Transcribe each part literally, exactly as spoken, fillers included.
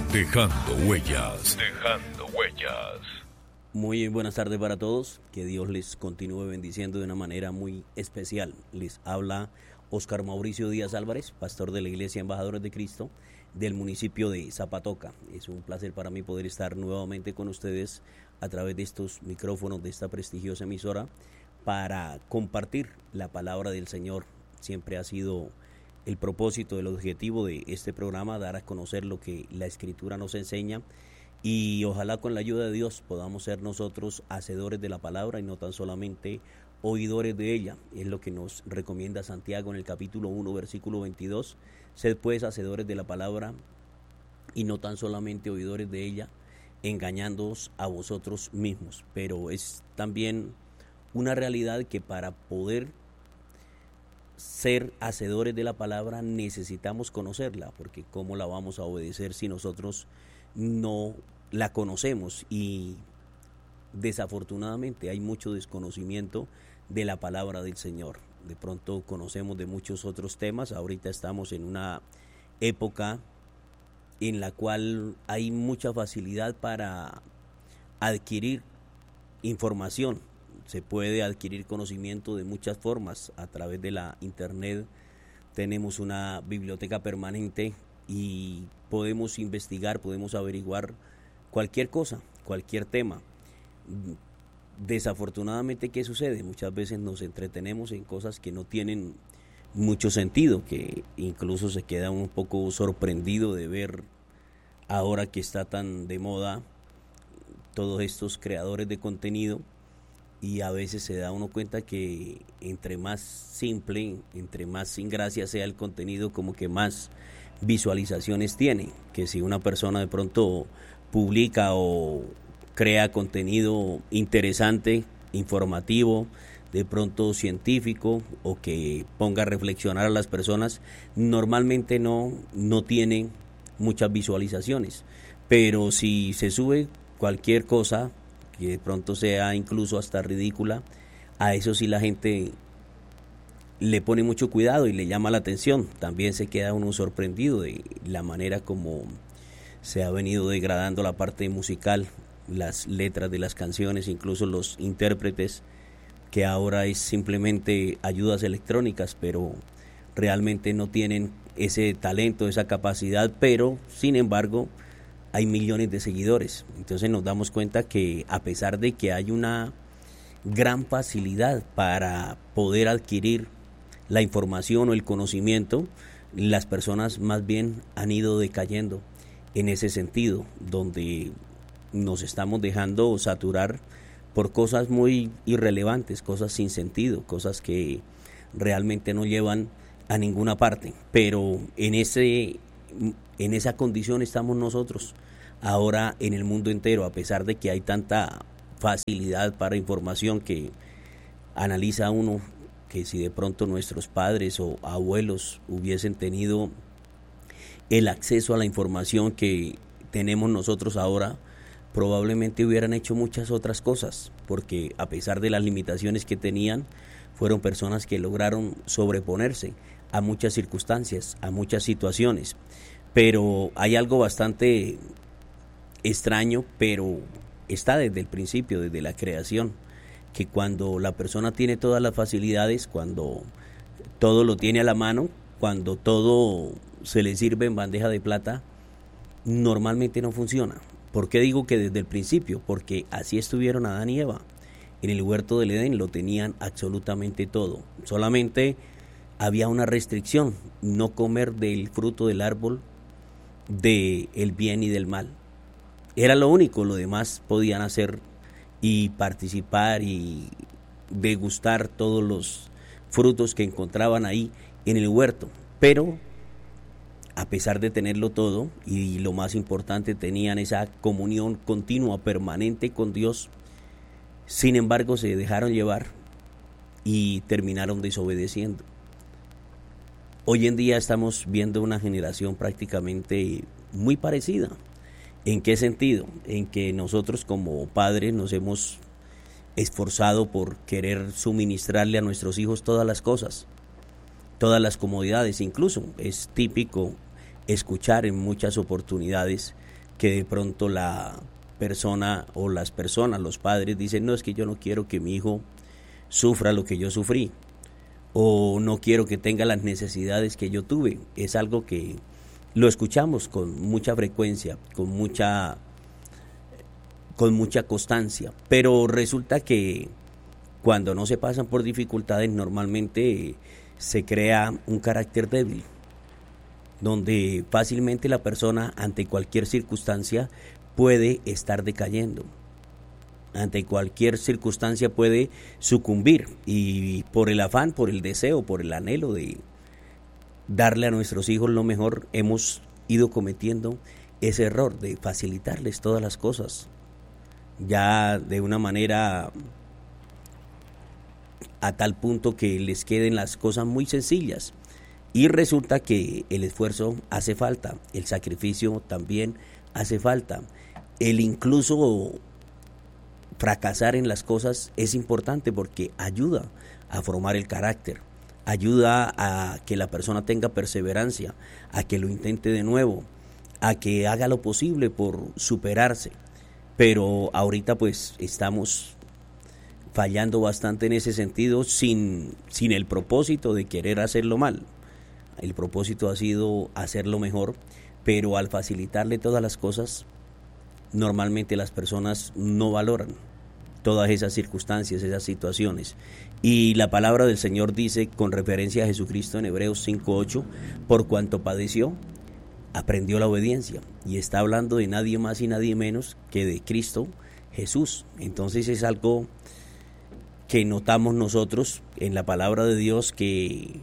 Dejando huellas, dejando huellas. Muy buenas tardes para todos, que Dios les continúe bendiciendo de una manera muy especial. Les habla Óscar Mauricio Díaz Álvarez, pastor de la Iglesia Embajadores de Cristo del municipio de Zapatoca. Es un placer para mí poder estar nuevamente con ustedes a través de estos micrófonos de esta prestigiosa emisora para compartir la palabra del Señor. Siempre ha sido el propósito, el objetivo de este programa, dar a conocer lo que la Escritura nos enseña, y ojalá con la ayuda de Dios podamos ser nosotros hacedores de la palabra y no tan solamente oidores de ella. Es lo que nos recomienda Santiago en el capítulo uno, versículo veintidós. Sed pues hacedores de la palabra y no tan solamente oidores de ella, engañándoos a vosotros mismos. Pero es también una realidad que para poder ser hacedores de la palabra necesitamos conocerla, porque ¿cómo la vamos a obedecer si nosotros no la conocemos? Y desafortunadamente hay mucho desconocimiento de la palabra del Señor. De pronto conocemos de muchos otros temas. Ahorita estamos en una época en la cual hay mucha facilidad para adquirir información. Se puede adquirir conocimiento de muchas formas a través de la internet. Tenemos una biblioteca permanente y podemos investigar, podemos averiguar cualquier cosa, cualquier tema. Desafortunadamente, ¿qué sucede? Muchas veces nos entretenemos en cosas que no tienen mucho sentido, que incluso se queda un poco sorprendido de ver ahora que está tan de moda todos estos creadores de contenido. Y a veces se da uno cuenta que entre más simple, entre más sin gracia sea el contenido, como que más visualizaciones tiene. Que si una persona de pronto publica o crea contenido interesante, informativo, de pronto científico, o que ponga a reflexionar a las personas, normalmente no, no tiene muchas visualizaciones. Pero si se sube cualquier cosa que de pronto sea incluso hasta ridícula, a eso sí la gente le pone mucho cuidado y le llama la atención. También se queda uno sorprendido de la manera como se ha venido degradando la parte musical, las letras de las canciones, incluso los intérpretes, que ahora es simplemente ayudas electrónicas, pero realmente no tienen ese talento, esa capacidad, pero sin embargo hay millones de seguidores. Entonces nos damos cuenta que a pesar de que hay una gran facilidad para poder adquirir la información o el conocimiento, las personas más bien han ido decayendo en ese sentido, donde nos estamos dejando saturar por cosas muy irrelevantes, cosas sin sentido, cosas que realmente no llevan a ninguna parte. Pero en ese En esa condición estamos nosotros ahora en el mundo entero, a pesar de que hay tanta facilidad para información, que analiza uno que si de pronto nuestros padres o abuelos hubiesen tenido el acceso a la información que tenemos nosotros ahora, probablemente hubieran hecho muchas otras cosas, porque a pesar de las limitaciones que tenían, fueron personas que lograron sobreponerse a muchas circunstancias, a muchas situaciones. Pero hay algo bastante extraño, pero está desde el principio, desde la creación, que cuando la persona tiene todas las facilidades, cuando todo lo tiene a la mano, cuando todo se le sirve en bandeja de plata, normalmente no funciona. ¿Por qué digo que desde el principio? Porque así estuvieron Adán y Eva. En el huerto del Edén lo tenían absolutamente todo. Solamente había una restricción: no comer del fruto del árbol de el bien y del mal. Era lo único. Lo demás podían hacer y participar y degustar todos los frutos que encontraban ahí en el huerto. Pero a pesar de tenerlo todo, y lo más importante, tenían esa comunión continua, permanente con Dios, sin embargo se dejaron llevar y terminaron desobedeciendo. Hoy en día estamos viendo una generación prácticamente muy parecida. ¿En qué sentido? En que nosotros como padres nos hemos esforzado por querer suministrarle a nuestros hijos todas las cosas, todas las comodidades. Incluso es típico escuchar en muchas oportunidades que de pronto la persona o las personas, los padres dicen, no, es que yo no quiero que mi hijo sufra lo que yo sufrí, o no quiero que tenga las necesidades que yo tuve. Es algo que lo escuchamos con mucha frecuencia, con mucha, con mucha constancia, pero resulta que cuando no se pasan por dificultades normalmente se crea un carácter débil, donde fácilmente la persona ante cualquier circunstancia puede estar decayendo, ante cualquier circunstancia puede sucumbir, y por el afán, por el deseo, por el anhelo de darle a nuestros hijos lo mejor, hemos ido cometiendo ese error de facilitarles todas las cosas, ya de una manera a tal punto que les queden las cosas muy sencillas. Y resulta que el esfuerzo hace falta, el sacrificio también hace falta, el incluso fracasar en las cosas es importante porque ayuda a formar el carácter, ayuda a que la persona tenga perseverancia, a que lo intente de nuevo, a que haga lo posible por superarse. Pero ahorita pues estamos fallando bastante en ese sentido sin, sin el propósito de querer hacerlo mal. El propósito ha sido hacerlo mejor, pero al facilitarle todas las cosas, normalmente las personas no valoran todas esas circunstancias, esas situaciones. Y la palabra del Señor dice, con referencia a Jesucristo en Hebreos cinco ocho, por cuanto padeció, aprendió la obediencia. Y está hablando de nadie más y nadie menos que de Cristo Jesús. Entonces es algo que notamos nosotros en la palabra de Dios, que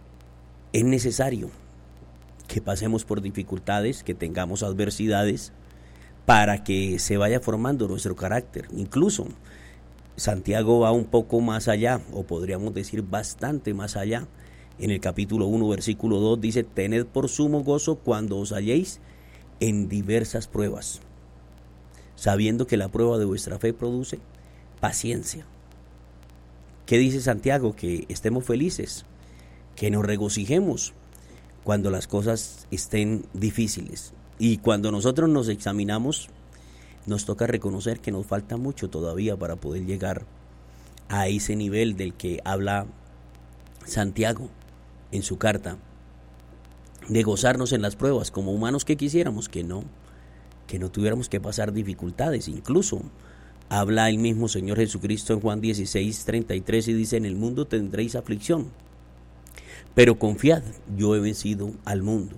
es necesario que pasemos por dificultades, que tengamos adversidades, para que se vaya formando nuestro carácter. Incluso Santiago va un poco más allá, o podríamos decir bastante más allá. En el capítulo uno, versículo dos dice, tened por sumo gozo cuando os halléis en diversas pruebas, sabiendo que la prueba de vuestra fe produce paciencia. ¿Qué dice Santiago? Que estemos felices, que nos regocijemos cuando las cosas estén difíciles. Y cuando nosotros nos examinamos, nos toca reconocer que nos falta mucho todavía para poder llegar a ese nivel del que habla Santiago en su carta, de gozarnos en las pruebas como humanos, que quisiéramos que no, que no tuviéramos que pasar dificultades. Incluso habla el mismo Señor Jesucristo en Juan dieciséis treinta y tres y dice, en el mundo tendréis aflicción, pero confiad, yo he vencido al mundo.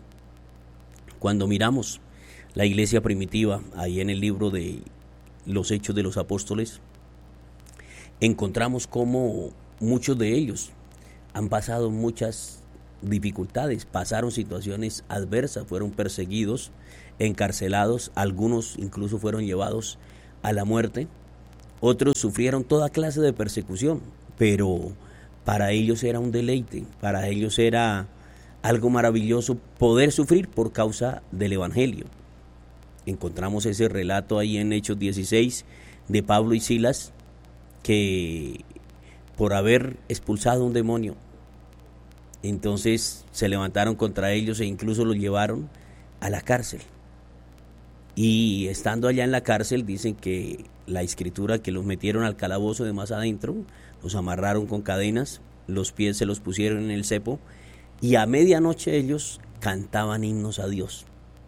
Cuando miramos la iglesia primitiva, ahí en el libro de los Hechos de los Apóstoles, encontramos cómo muchos de ellos han pasado muchas dificultades, pasaron situaciones adversas, fueron perseguidos, encarcelados, algunos incluso fueron llevados a la muerte, otros sufrieron toda clase de persecución, pero para ellos era un deleite, para ellos era algo maravilloso poder sufrir por causa del Evangelio. Encontramos ese relato ahí en Hechos dieciséis de Pablo y Silas, que por haber expulsado un demonio, entonces se levantaron contra ellos e incluso los llevaron a la cárcel. Y estando allá en la cárcel, dicen que la escritura, que los metieron al calabozo de más adentro, los amarraron con cadenas, los pies se los pusieron en el cepo, y a medianoche ellos cantaban himnos a Dios.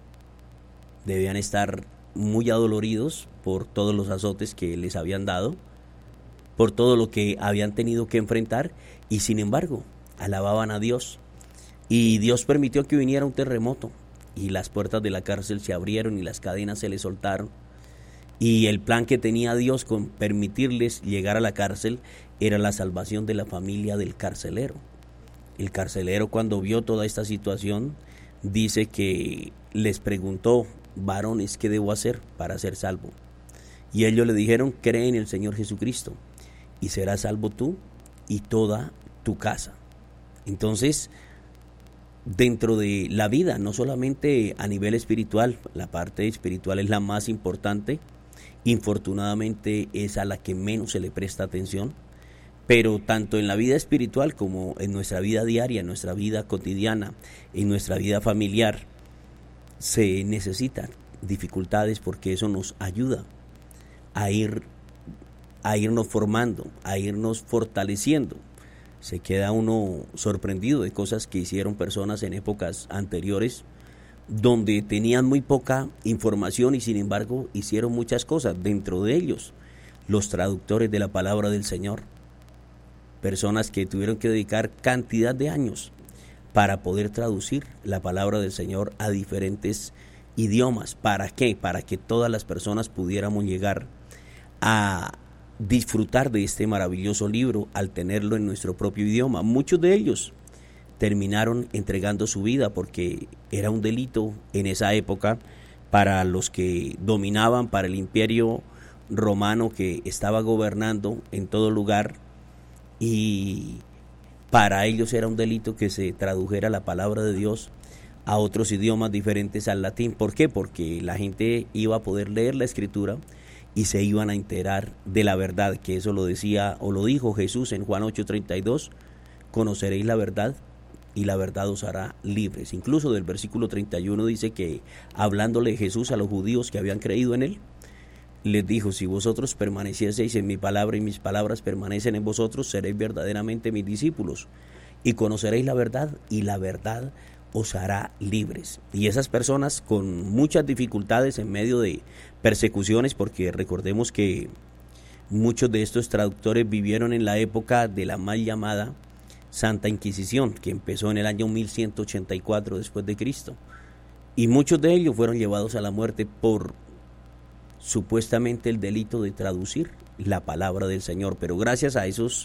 Debían estar muy adoloridos por todos los azotes que les habían dado, por todo lo que habían tenido que enfrentar, y sin embargo alababan a Dios. Y Dios permitió que viniera un terremoto, y las puertas de la cárcel se abrieron y las cadenas se les soltaron. Y el plan que tenía Dios con permitirles llegar a la cárcel era la salvación de la familia del carcelero. El carcelero, cuando vio toda esta situación, dice que les preguntó, varones, ¿qué debo hacer para ser salvo? Y ellos le dijeron, cree en el Señor Jesucristo y serás salvo tú y toda tu casa. Entonces, dentro de la vida, no solamente a nivel espiritual, la parte espiritual es la más importante, infortunadamente es a la que menos se le presta atención, pero tanto en la vida espiritual como en nuestra vida diaria, en nuestra vida cotidiana, en nuestra vida familiar, se necesita dificultades, porque eso nos ayuda a ir a irnos formando, a irnos fortaleciendo. Se queda uno sorprendido de cosas que hicieron personas en épocas anteriores, donde tenían muy poca información y sin embargo hicieron muchas cosas. Dentro de ellos, los traductores de la palabra del Señor, personas que tuvieron que dedicar cantidad de años para poder traducir la palabra del Señor a diferentes idiomas. ¿Para qué? Para que todas las personas pudiéramos llegar a disfrutar de este maravilloso libro al tenerlo en nuestro propio idioma. Muchos de ellos terminaron entregando su vida porque era un delito en esa época para los que dominaban, para el imperio romano que estaba gobernando en todo lugar, y para ellos era un delito que se tradujera la palabra de Dios a otros idiomas diferentes al latín. ¿Por qué? Porque la gente iba a poder leer la escritura y se iban a enterar de la verdad, que eso lo decía o lo dijo Jesús en Juan ocho treinta y dos, conoceréis la verdad y la verdad os hará libres. Incluso del versículo treinta y uno dice que, hablándole Jesús a los judíos que habían creído en él, les dijo: si vosotros permanecieseis en mi palabra y mis palabras permanecen en vosotros, seréis verdaderamente mis discípulos y conoceréis la verdad y la verdad os hará libres. Y esas personas con muchas dificultades en medio de persecuciones, porque recordemos que muchos de estos traductores vivieron en la época de la mal llamada Santa Inquisición, que empezó en el año mil ciento ochenta y cuatro después de Cristo, y muchos de ellos fueron llevados a la muerte por supuestamente el delito de traducir la palabra del Señor. Pero gracias a esos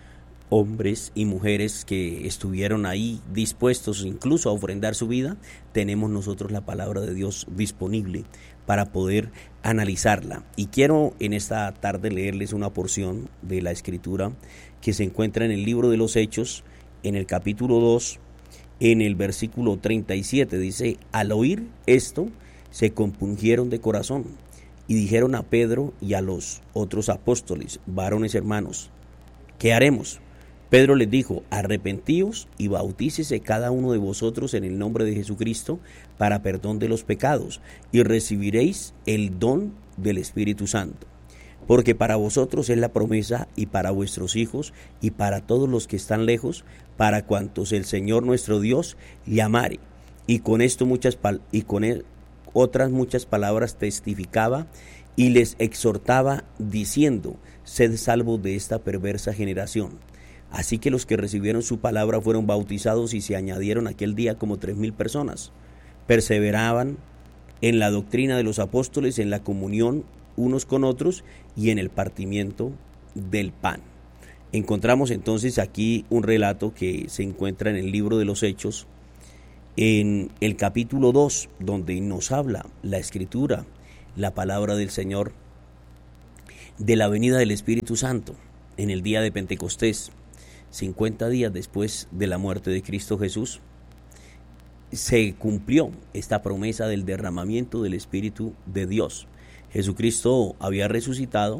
hombres y mujeres que estuvieron ahí dispuestos incluso a ofrendar su vida, tenemos nosotros la palabra de Dios disponible para poder analizarla. Y quiero en esta tarde leerles una porción de la escritura que se encuentra en el libro de los Hechos, en el capítulo dos, en el versículo treinta y siete. Dice: al oír esto, se compungieron de corazón y dijeron a Pedro y a los otros apóstoles: varones hermanos, ¿qué haremos? Pedro les dijo: arrepentíos y bautícese cada uno de vosotros en el nombre de Jesucristo para perdón de los pecados, y recibiréis el don del Espíritu Santo. Porque para vosotros es la promesa, y para vuestros hijos, y para todos los que están lejos, para cuantos el Señor nuestro Dios llamare. Y con esto muchas pal- y con él otras muchas palabras testificaba y les exhortaba diciendo: sed salvos de esta perversa generación. Así que los que recibieron su palabra fueron bautizados, y se añadieron aquel día como tres mil personas. Perseveraban en la doctrina de los apóstoles, en la comunión unos con otros y en el partimiento del pan. Encontramos entonces aquí un relato que se encuentra en el libro de los Hechos, en el capítulo dos, donde nos habla la escritura, la palabra del Señor, de la venida del Espíritu Santo en el día de Pentecostés. cincuenta días después de la muerte de Cristo Jesús, se cumplió esta promesa del derramamiento del Espíritu de Dios. Jesucristo había resucitado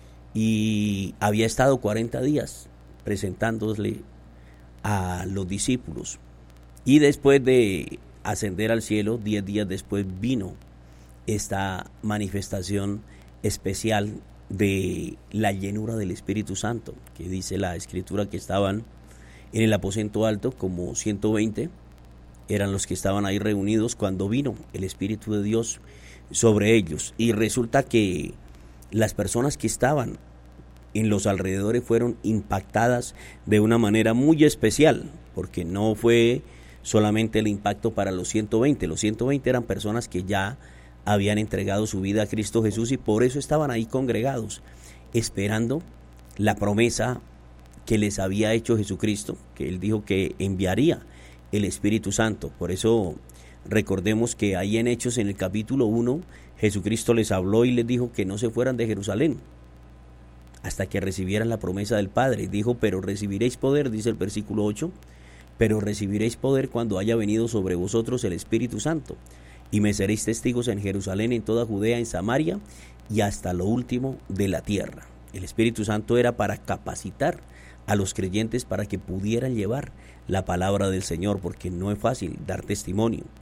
y había estado cuarenta días presentándole a los discípulos. Y después de ascender al cielo, diez días después vino esta manifestación especial de la llenura del Espíritu Santo, que dice la escritura que estaban en el aposento alto como ciento veinte, eran los que estaban ahí reunidos cuando vino el Espíritu de Dios sobre ellos. Y resulta que las personas que estaban en los alrededores fueron impactadas de una manera muy especial, porque no fue solamente el impacto para los ciento veinte, los ciento veinte eran personas que ya habían entregado su vida a Cristo Jesús, y por eso estaban ahí congregados, esperando la promesa que les había hecho Jesucristo, que Él dijo que enviaría el Espíritu Santo. Por eso recordemos que ahí en Hechos, en el capítulo uno, Jesucristo les habló y les dijo que no se fueran de Jerusalén hasta que recibieran la promesa del Padre. Dijo: pero recibiréis poder, dice el versículo ocho, pero recibiréis poder cuando haya venido sobre vosotros el Espíritu Santo, y me seréis testigos en Jerusalén, en toda Judea, en Samaria y hasta lo último de la tierra. El Espíritu Santo era para capacitar a los creyentes para que pudieran llevar la palabra del Señor, porque no es fácil dar testimonio.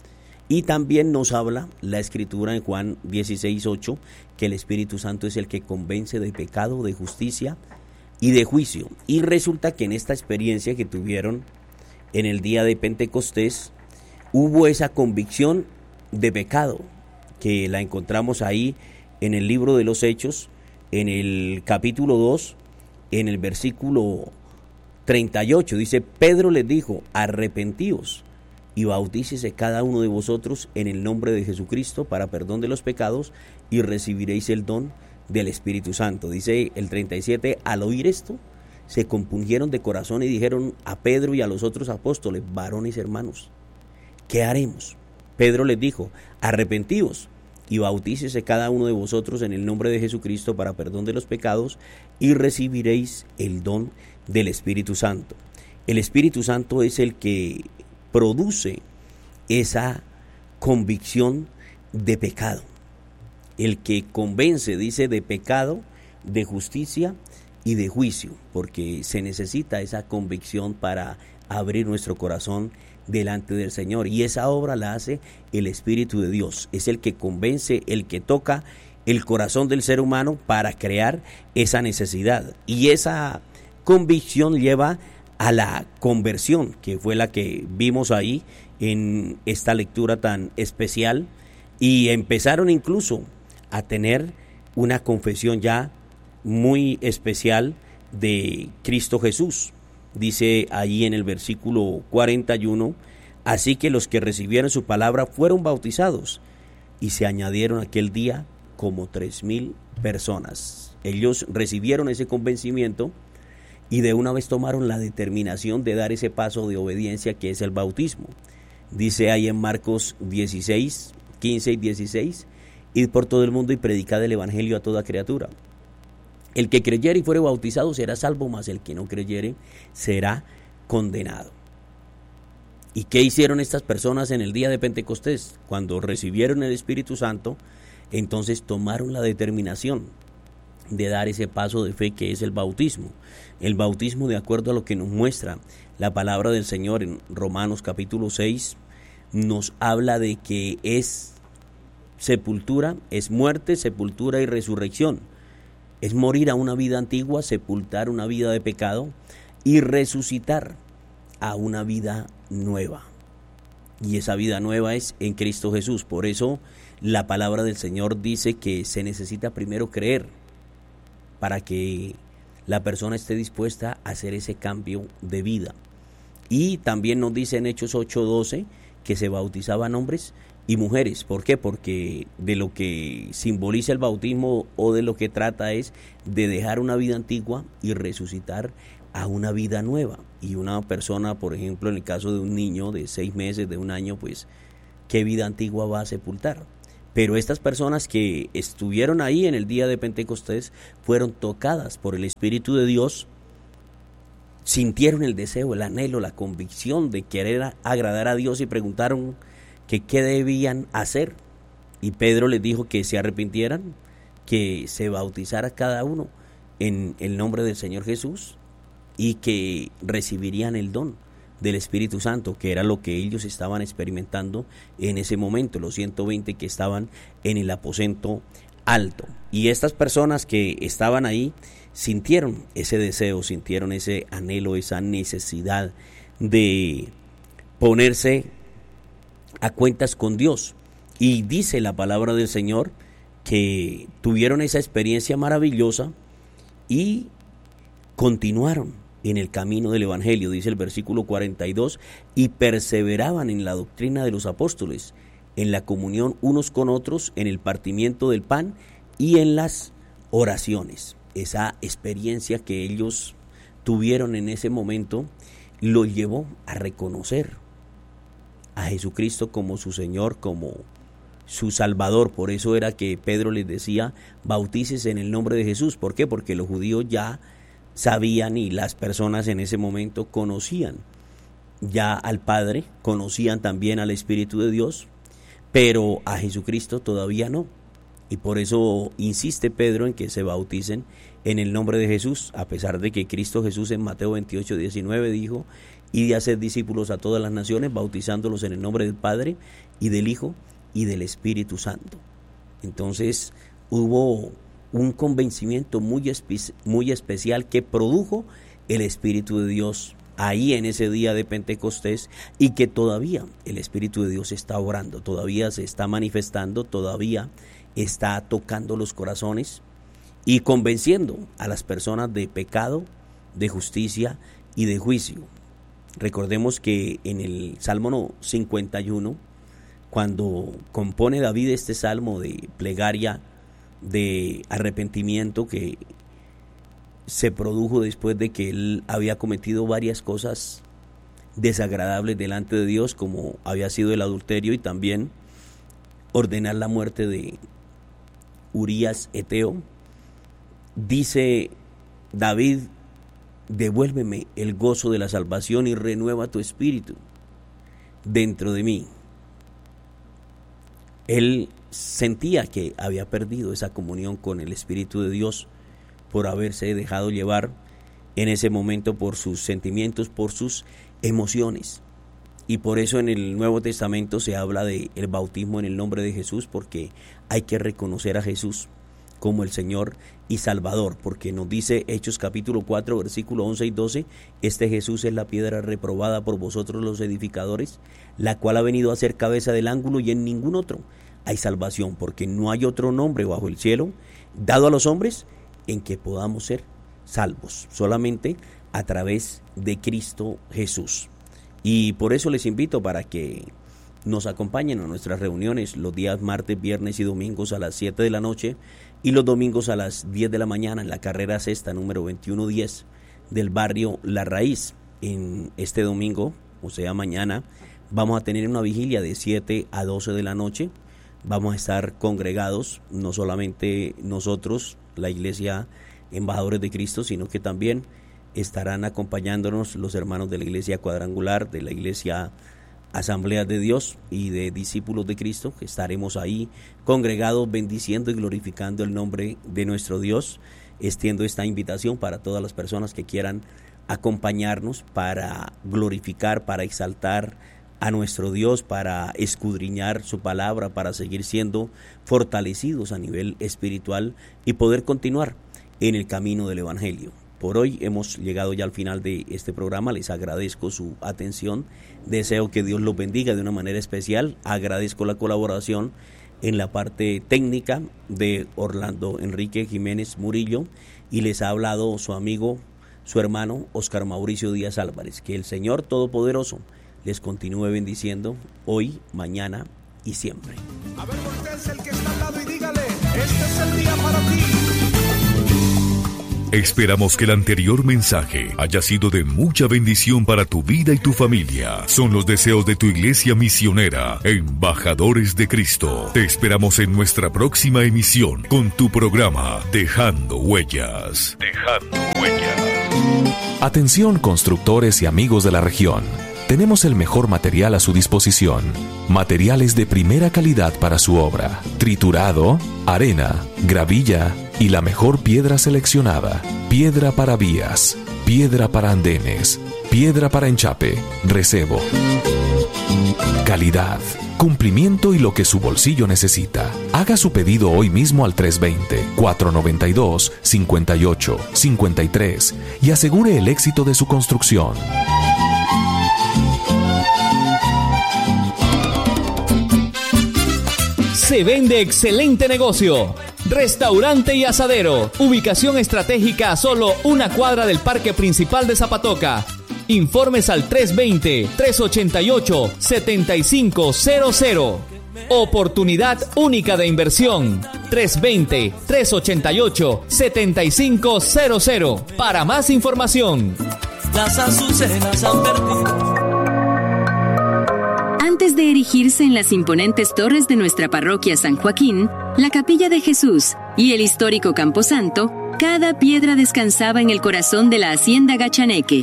Y también nos habla la escritura en Juan dieciséis ocho, que el Espíritu Santo es el que convence de pecado, de justicia y de juicio. Y resulta que en esta experiencia que tuvieron en el día de Pentecostés, hubo esa convicción de pecado, que la encontramos ahí en el libro de los Hechos, en el capítulo dos, en el versículo treinta y ocho, dice: Pedro les dijo, arrepentíos y bautícese cada uno de vosotros en el nombre de Jesucristo para perdón de los pecados y recibiréis el don del Espíritu Santo. Dice el treinta y siete, al oír esto, se compungieron de corazón y dijeron a Pedro y a los otros apóstoles, varones hermanos, ¿qué haremos? Pedro les dijo, arrepentíos y bautícese cada uno de vosotros en el nombre de Jesucristo para perdón de los pecados y recibiréis el don del Espíritu Santo. El Espíritu Santo es el que produce esa convicción de pecado, el que convence, dice, de pecado, de justicia y de juicio, porque se necesita esa convicción para abrir nuestro corazón delante del Señor, y esa obra la hace el Espíritu de Dios. Es el que convence, el que toca el corazón del ser humano para crear esa necesidad, y esa convicción lleva a la conversión, que fue la que vimos ahí en esta lectura tan especial, y empezaron incluso a tener una confesión ya muy especial de Cristo Jesús. Dice allí en el versículo cuarenta y uno, así que los que recibieron su palabra fueron bautizados, y se añadieron aquel día como tres mil personas. Ellos recibieron ese convencimiento y de una vez tomaron la determinación de dar ese paso de obediencia que es el bautismo. Dice ahí en Marcos dieciséis, quince y dieciséis, id por todo el mundo y predicad el evangelio a toda criatura. El que creyere y fuere bautizado será salvo, mas el que no creyere será condenado. ¿Y qué hicieron estas personas en el día de Pentecostés? Cuando recibieron el Espíritu Santo, entonces tomaron la determinación de dar ese paso de fe que es el bautismo. El bautismo, de acuerdo a lo que nos muestra la palabra del Señor en Romanos capítulo seis, nos habla de que es sepultura, es muerte, sepultura y resurrección. Es morir a una vida antigua, sepultar una vida de pecado y resucitar a una vida nueva. Y esa vida nueva es en Cristo Jesús. Por eso la palabra del Señor dice que se necesita primero creer para que la persona esté dispuesta a hacer ese cambio de vida. Y también nos dice en Hechos ocho doce que se bautizaban hombres y mujeres. ¿Por qué? Porque de lo que simboliza el bautismo o de lo que trata es de dejar una vida antigua y resucitar a una vida nueva. Y una persona, por ejemplo, en el caso de un niño de seis meses, de un año, pues, ¿qué vida antigua va a sepultar? Pero estas personas que estuvieron ahí en el día de Pentecostés fueron tocadas por el Espíritu de Dios, sintieron el deseo, el anhelo, la convicción de querer agradar a Dios y preguntaron que qué debían hacer. Y Pedro les dijo que se arrepintieran, que se bautizara cada uno en el nombre del Señor Jesús y que recibirían el don del Espíritu Santo, que era lo que ellos estaban experimentando en ese momento, los ciento veinte que estaban en el aposento alto. Y estas personas que estaban ahí sintieron ese deseo, sintieron ese anhelo, esa necesidad de ponerse a cuentas con Dios. Y dice la palabra del Señor que tuvieron esa experiencia maravillosa y continuaron en el camino del Evangelio, dice el versículo cuarenta y dos, y perseveraban en la doctrina de los apóstoles, en la comunión unos con otros, en el partimiento del pan y en las oraciones. Esa experiencia que ellos tuvieron en ese momento los llevó a reconocer a Jesucristo como su Señor, como su Salvador. Por eso era que Pedro les decía, bautícese en el nombre de Jesús. ¿Por qué? Porque los judíos ya sabían y las personas en ese momento conocían ya al Padre, conocían también al Espíritu de Dios, pero a Jesucristo todavía no. Y por eso insiste Pedro en que se bauticen en el nombre de Jesús, a pesar de que Cristo Jesús en Mateo veintiocho diecinueve dijo y de hacer discípulos a todas las naciones, bautizándolos en el nombre del Padre y del Hijo y del Espíritu Santo. Entonces hubo un convencimiento muy, espe- muy especial que produjo el Espíritu de Dios ahí en ese día de Pentecostés, y que todavía el Espíritu de Dios está obrando, todavía se está manifestando, todavía está tocando los corazones y convenciendo a las personas de pecado, de justicia y de juicio. Recordemos que en el Salmo cincuenta y uno, cuando compone David este salmo de plegaria, de arrepentimiento que se produjo después de que él había cometido varias cosas desagradables delante de Dios, como había sido el adulterio y también ordenar la muerte de Urías Eteo, dice David: devuélveme el gozo de la salvación y renueva tu espíritu dentro de mí. Él sentía que había perdido esa comunión con el Espíritu de Dios por haberse dejado llevar en ese momento por sus sentimientos, por sus emociones. Y por eso en el Nuevo Testamento se habla de el bautismo en el nombre de Jesús, porque hay que reconocer a Jesús como el Señor y Salvador, porque nos dice Hechos capítulo cuatro, versículo once y doce: este Jesús es la piedra reprobada por vosotros los edificadores, la cual ha venido a ser cabeza del ángulo, y en ningún otro hay salvación, porque no hay otro nombre bajo el cielo dado a los hombres en que podamos ser salvos, solamente a través de Cristo Jesús. Y por eso les invito para que nos acompañen a nuestras reuniones los días martes, viernes y domingos a las siete de la noche, y los domingos a las diez de la mañana en la carrera sexta número veintiuno diez del barrio La Raíz. En este domingo, o sea mañana, vamos a tener una vigilia de siete a doce de la noche. Vamos a estar congregados, no solamente nosotros, la Iglesia Embajadores de Cristo, sino que también estarán acompañándonos los hermanos de la Iglesia Cuadrangular, de la Iglesia Asamblea de Dios y de Discípulos de Cristo, que estaremos ahí congregados bendiciendo y glorificando el nombre de nuestro Dios. Extiendo esta invitación para todas las personas que quieran acompañarnos para glorificar, para exaltar a nuestro Dios, para escudriñar su palabra, para seguir siendo fortalecidos a nivel espiritual y poder continuar en el camino del Evangelio. Por hoy hemos llegado ya al final de este programa. Les agradezco su atención. Deseo que Dios los bendiga de una manera especial. Agradezco la colaboración en la parte técnica de Orlando Enrique Jiménez Murillo, y les ha hablado su amigo, su hermano Oscar Mauricio Díaz Álvarez. Que el Señor Todopoderoso les continúe bendiciendo hoy, mañana y siempre. A ver, voltéese el que está al lado y dígale: este es el día para ti. Esperamos que el anterior mensaje haya sido de mucha bendición para tu vida y tu familia. Son los deseos de tu iglesia misionera, Embajadores de Cristo. Te esperamos en nuestra próxima emisión con tu programa Dejando Huellas. Dejando Huellas. Atención, constructores y amigos de la región. Tenemos el mejor material a su disposición. Materiales de primera calidad para su obra. Triturado, arena, gravilla y la mejor piedra seleccionada. Piedra para vías, piedra para andenes, piedra para enchape, recebo. Calidad, cumplimiento y lo que su bolsillo necesita. Haga su pedido hoy mismo al tres dos cero, cuatro nueve dos, cinco ocho cinco tres y asegure el éxito de su construcción. Se vende excelente negocio. Restaurante y asadero. Ubicación estratégica a solo una cuadra del parque principal de Zapatoca. Informes al tres dos cero, tres ocho ocho, siete cinco cero cero. Oportunidad única de inversión. tres dos cero, tres ocho ocho, siete cinco cero cero. Para más información. Las azucenas han perdido. Antes de erigirse en las imponentes torres de nuestra parroquia San Joaquín, la Capilla de Jesús y el histórico Camposanto, cada piedra descansaba en el corazón de la hacienda Gachaneque.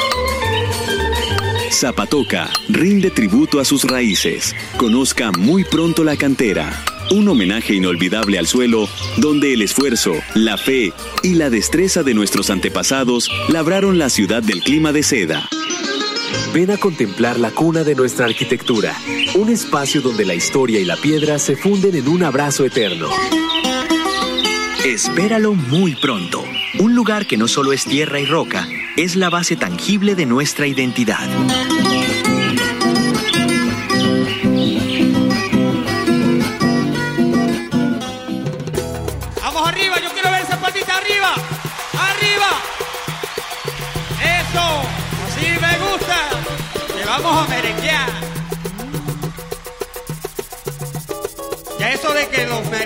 Zapatoca rinde tributo a sus raíces. Conozca muy pronto la cantera. Un homenaje inolvidable al suelo, donde el esfuerzo, la fe y la destreza de nuestros antepasados labraron la ciudad del clima de seda. Ven a contemplar la cuna de nuestra arquitectura, un espacio donde la historia y la piedra se funden en un abrazo eterno. Espéralo muy pronto. Un lugar que no solo es tierra y roca, es la base tangible de nuestra identidad. Vamos arriba, yo quiero ver esa patita arriba. ¡Arriba! ¡Eso! ¡Así me gusta! ¡Que vamos a merenguear! Ya eso de que los merengues